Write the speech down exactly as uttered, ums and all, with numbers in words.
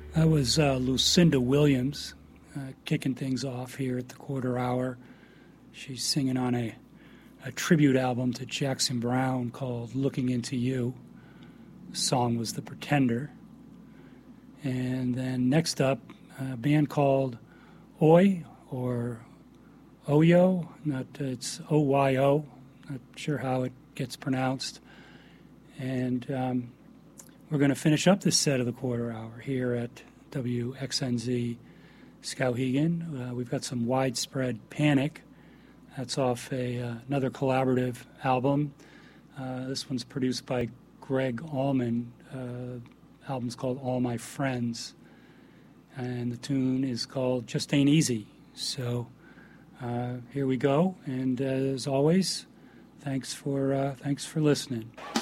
That was uh, Lucinda Williams uh, kicking things off here at the quarter hour. She's singing on a, a tribute album to Jackson Browne called Looking Into You. The song was The Pretender. And then next up, a band called Oi, or Oyo. Not, it's O Y O. Not sure how it gets pronounced. And um, we're going to finish up this set of the quarter hour here at W X N Z Skowhegan. Uh, we've got some Widespread Panic. That's off a uh, another collaborative album. Uh, this one's produced by Greg Allman. Uh, album's called All My Friends. And the tune is called Just Ain't Easy. So uh, here we go. And uh, as always, thanks for uh, thanks for listening.